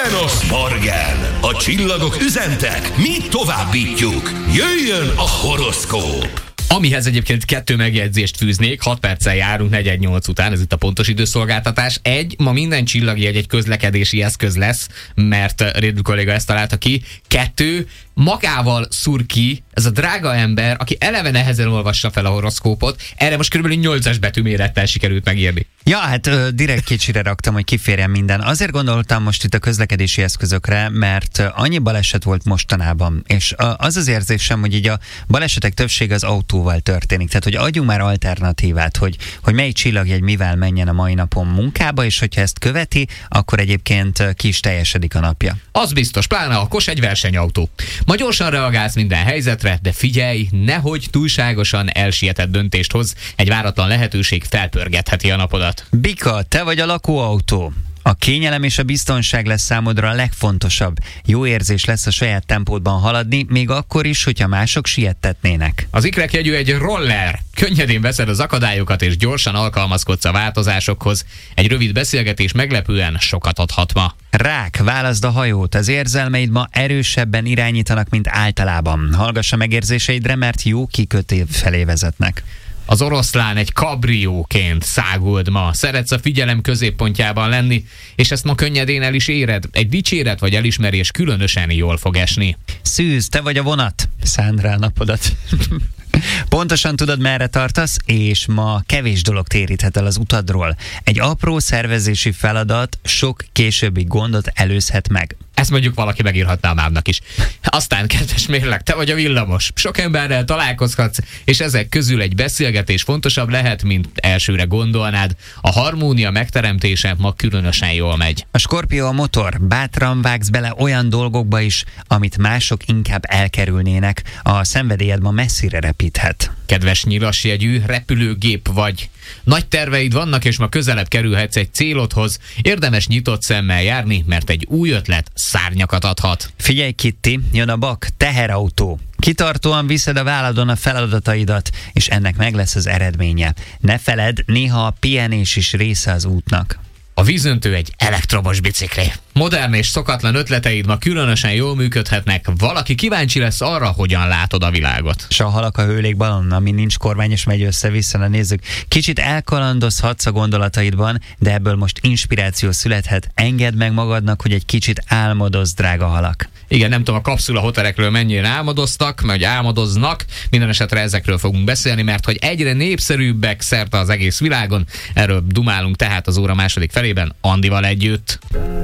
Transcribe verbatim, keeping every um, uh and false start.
Buenos Morgen! A csillagok üzentek, mi továbbítjuk. Jöjjön a horoszkóp! Amihez egyébként kettő megjegyzést fűznék, hat perccel járunk negyven nyolc után, ez itt a pontos időszolgáltatás. Egy, ma minden csillagjegy egy közlekedési eszköz lesz, mert Rédl kolléga ezt találta ki. Kettő, magával szúr ki ez a drága ember, aki eleve nehezen olvassa fel a horoszkópot, erre most körülbelül nyolcas betűmérettel sikerült megírni. Ja, hát ö, direkt kicsire raktam, hogy kiférjen minden. Azért gondoltam most itt a közlekedési eszközökre, mert annyi baleset volt mostanában, és az az érzésem, hogy így a balesetek többsége az autóval történik. Tehát, hogy adjunk már alternatívát, hogy, hogy melyik csillagjegy mivel menjen a mai napon munkába, és hogyha ezt követi, akkor egyébként ki is teljesedik a napja. Az biztos, pláne a kos egy versenyautó. Ma gyorsan reagálsz minden helyzetre, de figyelj, nehogy túlságosan elsietett döntést hoz, egy váratlan lehetőség felpörgetheti a napodat. Bika, te vagy a lakóautó. A kényelem és a biztonság lesz számodra a legfontosabb. Jó érzés lesz a saját tempódban haladni, még akkor is, hogyha mások siettetnének. Az ikrek-jegyű egy roller. Könnyedén veszed az akadályokat és gyorsan alkalmazkodsz a változásokhoz. Egy rövid beszélgetés meglepően sokat adhat ma. Rák, válaszd a hajót. Az érzelmeid ma erősebben irányítanak, mint általában. Hallgass a megérzéseidre, mert jó kikötő felé vezetnek. Az oroszlán egy kabrióként száguld ma. Szeretsz a figyelem középpontjában lenni, és ezt ma könnyedén el is éred. Egy dicséret vagy elismerés különösen jól fog esni. Szűz, te vagy a vonat. Szánd rá a napodat. Pontosan tudod, merre tartasz, és ma kevés dolog téríthet el az utadról. Egy apró szervezési feladat sok későbbi gondot előzhet meg. Ezt mondjuk valaki megírhatná a mámnak is. Aztán, kedves mérleg, te vagy a villamos. Sok emberrel találkozhatsz, és ezek közül egy beszélgetés fontosabb lehet, mint elsőre gondolnád. A harmónia megteremtése ma különösen jól megy. A Skorpió a motor. Bátran vágsz bele olyan dolgokba is, amit mások inkább elkerülnének. A szenvedélyed ma messzire repíthet. Kedves nyilasjegyű, repülőgép vagy. Nagy terveid vannak, és ma közelebb kerülhetsz egy célodhoz. Érdemes nyitott szemmel járni, mert egy új ötlet szárnyakat adhat. Figyelj, Kitty, jön a bak, teherautó. Kitartóan viszed a válladon a feladataidat, és ennek meg lesz az eredménye. Ne feledd, néha a pihenés is része az útnak. A vízöntő egy elektromos bicikli. Modern és szokatlan ötleteid ma különösen jól működhetnek. Valaki kíváncsi lesz arra, hogyan látod a világot. S a halak a hőlékbalon, ami nincs kormány és megy össze-vissza, na nézzük. Kicsit elkalandozhatsz a gondolataidban, de ebből most inspiráció születhet. Engedd meg magadnak, hogy egy kicsit álmodozz, drága halak. Igen, nem tudom, a kapszula hotelekről mennyire álmodoztak, vagy álmodoznak. Minden esetre ezekről fogunk beszélni, mert hogy egyre népszerűbbek szerte az egész világon. Erről dumálunk tehát az óra második felében Andival együtt.